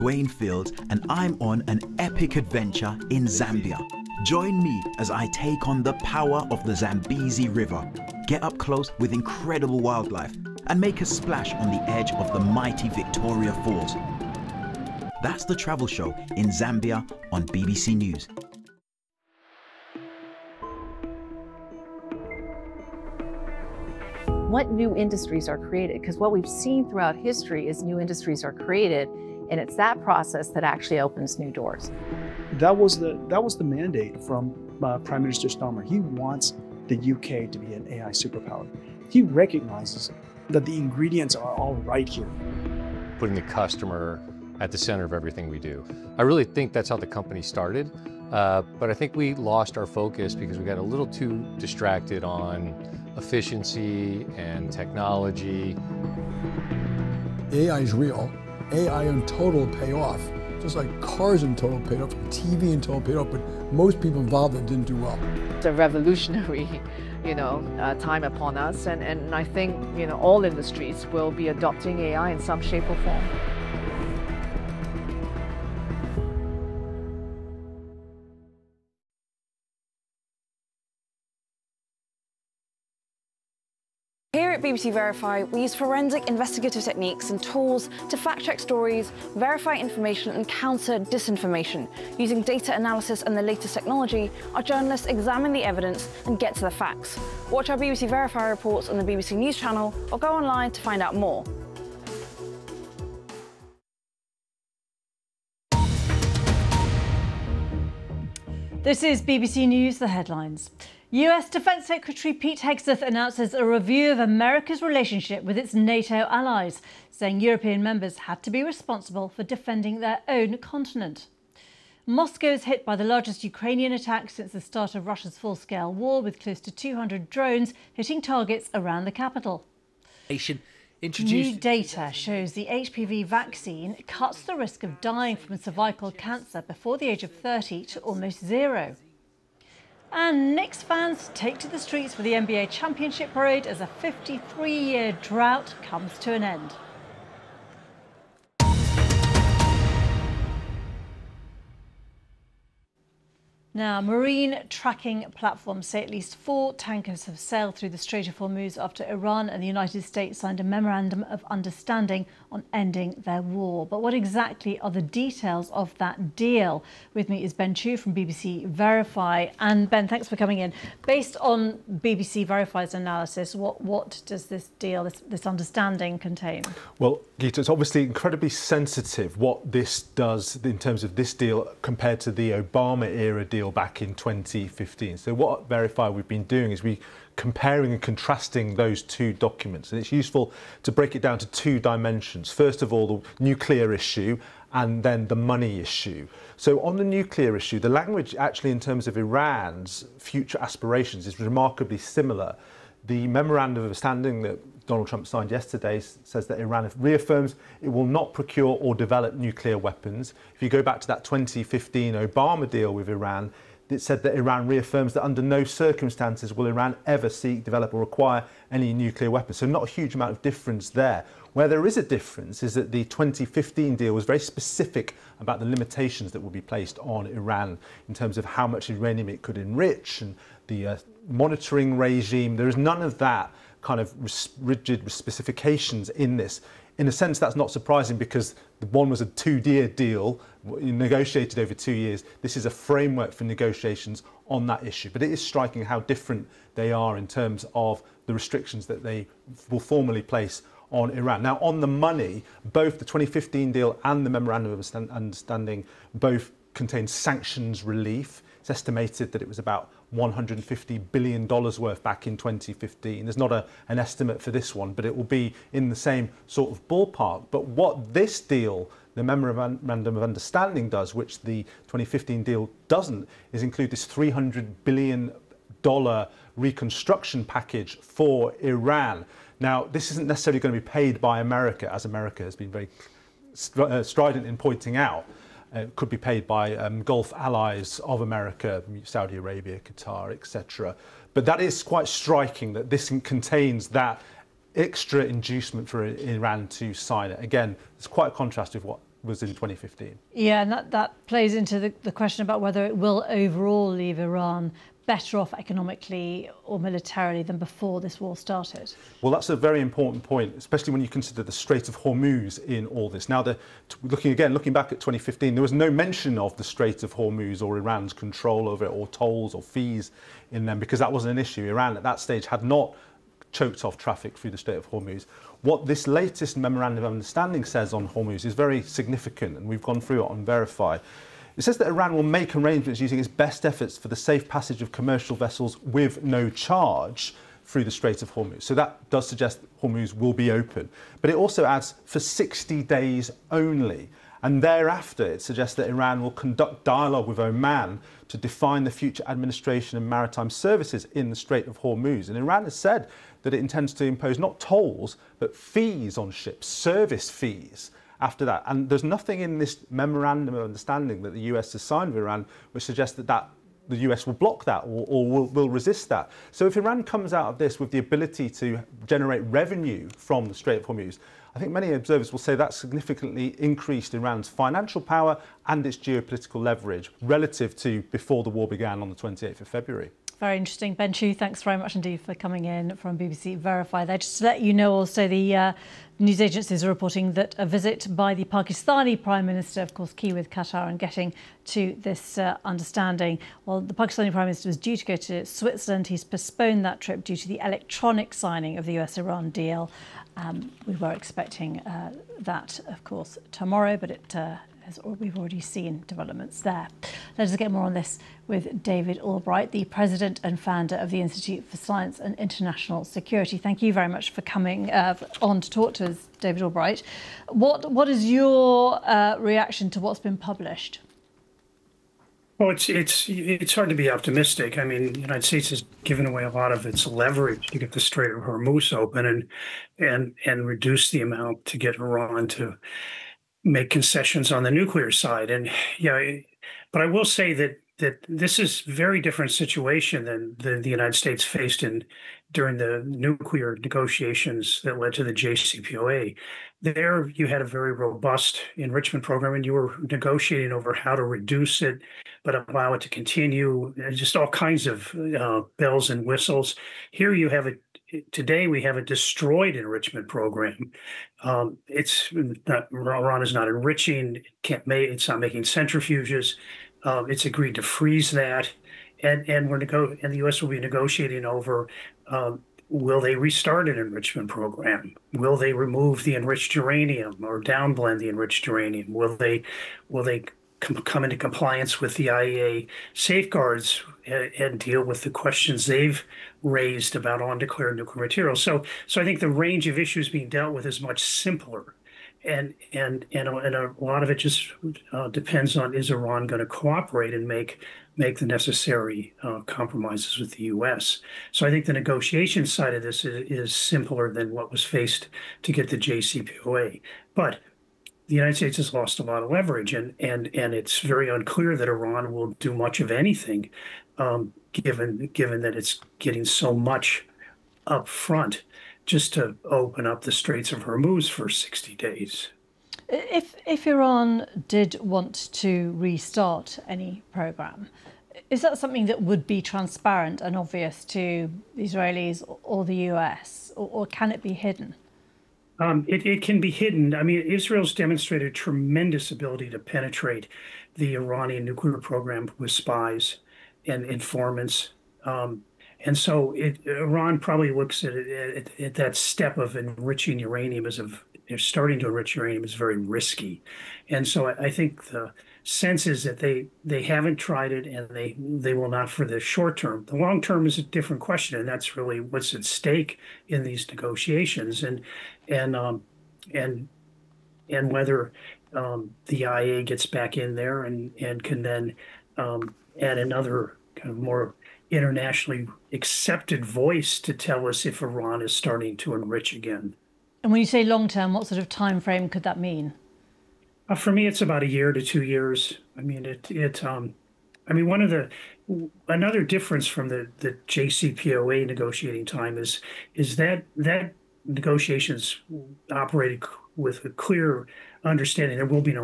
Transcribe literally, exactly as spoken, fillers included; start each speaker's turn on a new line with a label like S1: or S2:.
S1: Dwayne Fields, and I'm on an epic adventure in Zambia. Join me as I take on the power of the Zambezi River, get up close with incredible wildlife, and make a splash on the edge of the mighty Victoria Falls. That's The Travel Show in Zambia on B B C News.
S2: What new industries are created? Because what we've seen throughout history is new industries are created, and it's that process that actually opens new doors.
S3: That was the that was the mandate from uh, Prime Minister Starmer. He wants the U K to be an A I superpower. He recognizes that the ingredients are all right here.
S4: Putting the customer at the center of everything we do. I really think that's how the company started, uh, but I think we lost our focus because we got a little too distracted on efficiency and technology.
S5: A I is real. A I in total pay off. Just like cars in total paid off, T V in total paid off, but most people involved that didn't do well.
S2: It's a revolutionary, you know, uh, time upon us, and, and I think, you know, all industries will be adopting A I in some shape or form.
S6: Here at B B C Verify, we use forensic investigative techniques and tools to fact-check stories, verify information and counter disinformation. Using data analysis and the latest technology, our journalists examine the evidence and get to the facts. Watch our B B C Verify reports on the B B C News channel or go online to find out more.
S7: This is B B C News, the headlines. U S Defence Secretary Pete Hegseth announces a review of America's relationship with its NATO allies, saying European members had to be responsible for defending their own continent. Moscow is hit by the largest Ukrainian attack since the start of Russia's full-scale war, with close to two hundred drones hitting targets around the capital. New data shows the H P V vaccine cuts the risk of dying from cervical cancer before the age of thirty to almost zero. And Knicks fans take to the streets for the N B A Championship Parade as a fifty-three year drought comes to an end. Now, marine tracking platforms say at least four tankers have sailed through the Strait of Hormuz after Iran and the United States signed a memorandum of understanding on ending their war. But what exactly are the details of that deal? With me is Ben Chu from B B C Verify. And Ben, thanks for coming in. Based on B B C Verify's analysis, what, what does this deal, this, this understanding contain?
S8: Well, Gita, it's obviously incredibly sensitive what this does in terms of this deal compared to the Obama era deal back in twenty fifteen. So what Verify we've been doing is we comparing and contrasting those two documents, and it's useful to break it down to two dimensions. First of all, the nuclear issue, and then the money issue. So on the nuclear issue, the language actually in terms of Iran's future aspirations is remarkably similar. The memorandum of understanding that Donald Trump signed yesterday says that Iran reaffirms it will not procure or develop nuclear weapons. If you go back to that twenty fifteen Obama deal with Iran, it said that Iran reaffirms that under no circumstances will Iran ever seek, develop or acquire any nuclear weapons. So not a huge amount of difference there. Where there is a difference is that the twenty fifteen deal was very specific about the limitations that will be placed on Iran in terms of how much uranium it could enrich and the uh, monitoring regime. There is none of that kind of rigid specifications in this. In a sense, that's not surprising because the one was a two-year deal negotiated over two years. This is a framework for negotiations on that issue. But it is striking how different they are in terms of the restrictions that they will formally place on Iran. Now, on the money, both the twenty fifteen deal and the Memorandum of Understanding both contain sanctions relief. It's estimated that it was about one hundred fifty billion dollars worth back in twenty fifteen. There's not a, an estimate for this one, but it will be in the same sort of ballpark. But what this deal, the Memorandum of Understanding, does, which the twenty fifteen deal doesn't, is include this three hundred billion dollars reconstruction package for Iran. Now, this isn't necessarily going to be paid by America, as America has been very strident in pointing out. Uh, could be paid by um, Gulf allies of America, Saudi Arabia, Qatar, et cetera. But that is quite striking that this contains that extra inducement for Iran to sign it. Again, it's quite a contrast with what was in twenty fifteen.
S7: Yeah, and that, that plays into the, the question about whether it will overall leave Iran better off economically or militarily than before this war started.
S8: Well, that's a very important point, especially when you consider the Strait of Hormuz in all this. Now, the, looking again, looking back at twenty fifteen, there was no mention of the Strait of Hormuz or Iran's control over it, or tolls or fees in them, because that wasn't an issue. Iran at that stage had not choked off traffic through the Strait of Hormuz. What this latest memorandum of understanding says on Hormuz is very significant, and we've gone through it on Verify. It says that Iran will make arrangements using its best efforts for the safe passage of commercial vessels with no charge through the Strait of Hormuz. So that does suggest that Hormuz will be open. But it also adds for sixty days only. And thereafter, it suggests that Iran will conduct dialogue with Oman to define the future administration and maritime services in the Strait of Hormuz. And Iran has said that it intends to impose not tolls, but fees on ships, service fees, after that. And there's nothing in this memorandum of understanding that the U S has signed with Iran which suggests that, that the U S will block that or, or will, will resist that. So if Iran comes out of this with the ability to generate revenue from the Strait of Hormuz, I think many observers will say that significantly increased Iran's financial power and its geopolitical leverage relative to before the war began on the twenty-eighth of February.
S7: Very interesting. Ben Chu, thanks very much indeed for coming in from B B C Verify there. Just to let you know also, the uh, news agencies are reporting that a visit by the Pakistani Prime Minister, of course key with Qatar and getting to this uh, understanding. Well, the Pakistani Prime Minister was due to go to Switzerland. He's postponed that trip due to the electronic signing of the U S Iran deal. Um, we were expecting uh, that, of course, tomorrow, but it uh, has, we've already seen developments there. Let us get more on this with David Albright, the president and founder of the Institute for Science and International Security. Thank you very much for coming uh, on to talk to us, David Albright. What What is your uh, reaction to what's been published?
S9: Well, it's it's it's hard to be optimistic. I mean, the United States has given away a lot of its leverage to get the Strait of Hormuz open and and and reduce the amount to get Iran to make concessions on the nuclear side. And yeah, but I will say that that this is a very different situation than, than the United States faced in during the nuclear negotiations that led to the J C P O A. There, you had a very robust enrichment program, and you were negotiating over how to reduce it, but allow it to continue, and just all kinds of uh, bells and whistles. Here you have it. Today we have a destroyed enrichment program. Um, it's not, Iran is not enriching. It can't make. It's not making centrifuges. Um, it's agreed to freeze that, and and we're nego- and the U S will be negotiating over. Um, Will they restart an enrichment program? Will they remove the enriched uranium or downblend the enriched uranium? Will they, will they com- come into compliance with the I A E A safeguards and, and deal with the questions they've raised about undeclared nuclear materials? So, so I think the range of issues being dealt with is much simpler, and and and a, and a lot of it just uh, depends on, is Iran going to cooperate and make make the necessary uh, compromises with the U S. So I think the negotiation side of this is, is simpler than what was faced to get the J C P O A. But the United States has lost a lot of leverage, and and and it's very unclear that Iran will do much of anything, um, given given that it's getting so much up front just to open up the Straits of Hormuz for sixty days.
S7: If if Iran did want to restart any program, is that something that would be transparent and obvious to the Israelis or the U S, or, or can it be hidden?
S9: Um, it, it can be hidden. I mean, Israel's demonstrated tremendous ability to penetrate the Iranian nuclear program with spies and informants. Um, and so it, Iran probably looks at, it, at, at that step of enriching uranium as of they're starting to enrich uranium is very risky. And so I, I think the sense is that they they haven't tried it, and they they will not for the short term. The long term is a different question, and that's really what's at stake in these negotiations, and and um, and and whether um, the I A E A gets back in there and and can then um, add another kind of more internationally accepted voice to tell us if Iran is starting to enrich again.
S7: And when you say long term, what sort of time frame could that mean?
S9: Uh, for me, it's about a year to two years. I mean, it it. Um, I mean, one of the another difference from the the J C P O A negotiating time is is that that negotiations operated with a clear understanding there will be no